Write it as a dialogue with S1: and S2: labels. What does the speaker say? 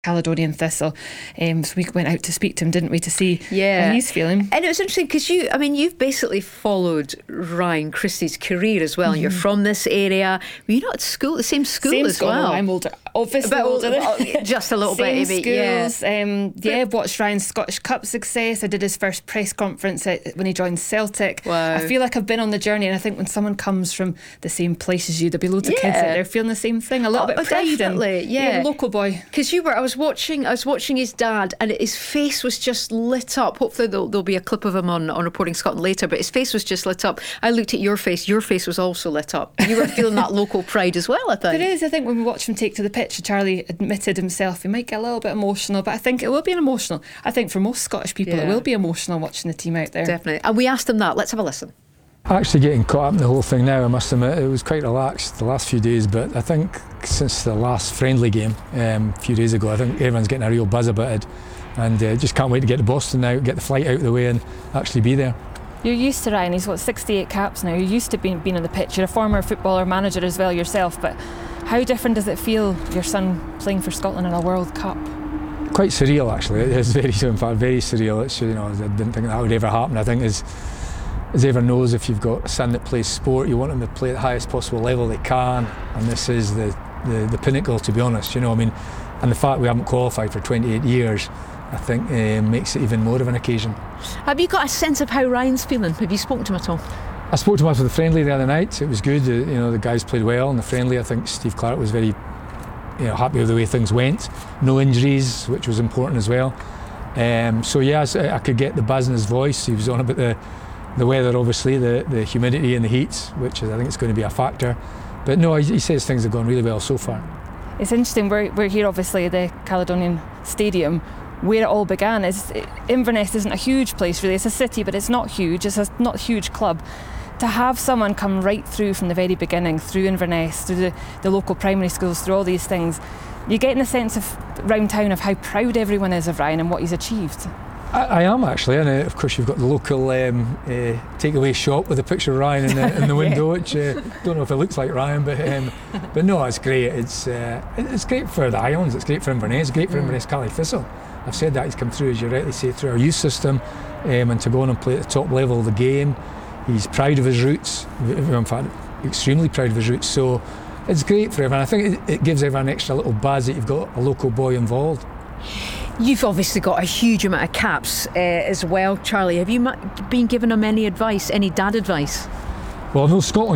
S1: Caledonian Thistle. So we went out to speak to him, didn't we, to see how he's feeling.
S2: And it was interesting because you've basically followed Ryan Christie's career as well. You're from this area. Were you not at school, the same school as well?
S1: I'm older, obviously older.
S2: Just a little bit, maybe.
S1: Schools. Watched Ryan's Scottish Cup success. I did his first press conference when he joined Celtic.
S2: Wow.
S1: I feel like I've been on the journey, and I think when someone comes from the same place as you, there'll be loads of kids out there feeling the same thing. A little bit of pride.
S2: Definitely,
S1: local boy.
S2: Because I was watching his dad, and his face was just lit up. Hopefully there'll be a clip of him on Reporting Scotland later, but his face was just lit up. I looked at your face was also lit up. You were feeling that local pride as well, I think.
S1: There is. I think when we watch him take to the pitch, Charlie admitted himself he might get a little bit emotional, but I think it will be emotional. I think for most Scottish people it will be emotional watching the team out there.
S2: Definitely. And we asked him that. Let's have a listen.
S3: Actually getting caught up in the whole thing now, I must admit, it was quite relaxed the last few days, but I think since the last friendly game a few days ago, I think everyone's getting a real buzz about it, and just can't wait to get to Boston now, get the flight out of the way and actually be there.
S1: You're used to Ryan, he's got 68 caps now, you're used to being on the pitch, you're a former footballer manager as well yourself, but how different does it feel, your son playing for Scotland in a World Cup?
S3: Quite surreal actually, it is very surreal. It's, I didn't think that would ever happen. I think as everyone knows, if you've got a son that plays sport, you want them to play at the highest possible level they can, and this is the pinnacle, to be honest. And the fact we haven't qualified for 28 years, I think makes it even more of an occasion.
S2: Have you got a sense of how Ryan's feeling? Have you spoken to him at all?
S3: I spoke to him after the friendly the other night. It was good. The guys played well in the friendly. I think Steve Clarke was very happy with the way things went. No injuries, which was important as well. I could get the buzz in his voice. He was on about the weather, obviously, the humidity and the heat, which I think it's going to be a factor. But no, he says things have gone really well so far.
S1: It's interesting, we're here obviously at the Caledonian Stadium, where it all began. Inverness isn't a huge place really, it's a city, but it's not huge, it's not a huge club. To have someone come right through from the very beginning, through Inverness, through the local primary schools, through all these things, you're getting a sense of round town of how proud everyone is of Ryan and what he's achieved.
S3: I am actually, and of course you've got the local takeaway shop with a picture of Ryan in the window, which don't know if it looks like Ryan, but no, it's great. It's great for the Highlands, it's great for Inverness, it's great for Inverness Caley Thistle. I've said that he's come through, as you rightly say, through our youth system, and to go on and play at the top level of the game. He's proud of his roots, in fact, extremely proud of his roots. So it's great for everyone. I think it gives everyone an extra little buzz that you've got a local boy involved.
S2: You've obviously got a huge amount of caps as well, Charlie. Have you been given him any advice, any dad advice?
S3: Well, no, Scotland